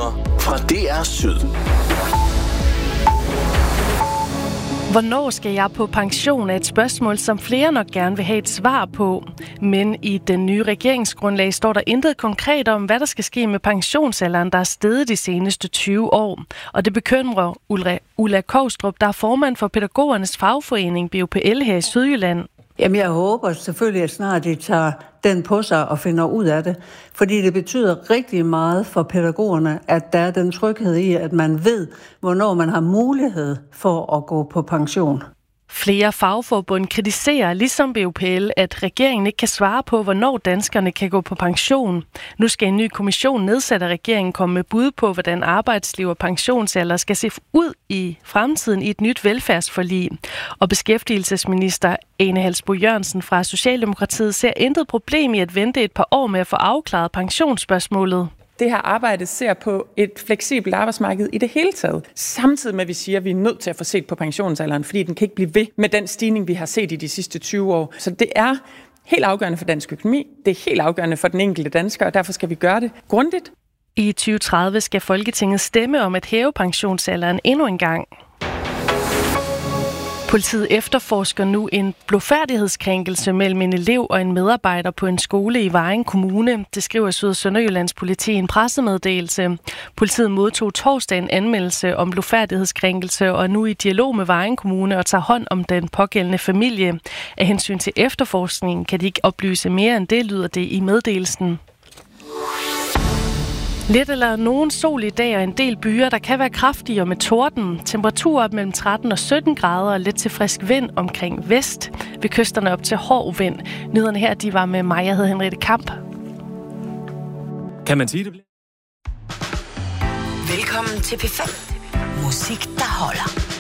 Nyheder fra DR Syd. Hvornår skal jeg på pension er et spørgsmål, som flere nok gerne vil have et svar på. Men i den nye regeringsgrundlag står der intet konkret om, hvad der skal ske med pensionsalderen, der er steget de seneste 20 år. Og det bekymrer Ulla Kovstrup, der er formand for pædagogernes fagforening BUPL her i Sydjylland. Jamen, jeg håber selvfølgelig, at snart de tager den på sig og finder ud af det. Fordi det betyder rigtig meget for pædagogerne, at der er den tryghed i, at man ved, hvornår man har mulighed for at gå på pension. Flere fagforbund kritiserer, ligesom BUPL, at regeringen ikke kan svare på, hvornår danskerne kan gå på pension. Nu skal en ny kommission nedsat af regeringen komme med bud på, hvordan arbejdsliv og pensionsalder skal se ud i fremtiden i et nyt velfærdsforlig. Og beskæftigelsesminister Ane Halsboe-Jørgensen fra Socialdemokratiet ser intet problem i at vente et par år med at få afklaret pensionsspørgsmålet. Det her arbejde ser på et fleksibelt arbejdsmarked i det hele taget. Samtidig med, at vi siger, at vi er nødt til at få set på pensionsalderen, fordi den kan ikke blive ved med den stigning, vi har set i de sidste 20 år. Så det er helt afgørende for dansk økonomi, det er helt afgørende for den enkelte dansker, og derfor skal vi gøre det grundigt. I 2030 skal Folketinget stemme om at hæve pensionsalderen endnu en gang. Politiet efterforsker nu en blufærdighedskrænkelse mellem en elev og en medarbejder på en skole i Vejen Kommune. Det skriver Syd- og Sønderjyllands politi i en pressemeddelelse. Politiet modtog torsdag en anmeldelse om blufærdighedskrænkelse og er nu i dialog med Vejen Kommune og tager hånd om den pågældende familie. Af hensyn til efterforskningen kan de ikke oplyse mere end det, lyder det i meddelelsen. Lidt eller nogen sol i dag og en del byer, der kan være kraftigere med torden. Temperaturer op mellem 13 og 17 grader og lidt til frisk vind omkring vest. Ved kysterne op til hård vind. Nyhederne her, de var med mig. Jeg hedder Henriette Kamp. Kan man sige det? Velkommen til P5. Musik, der holder.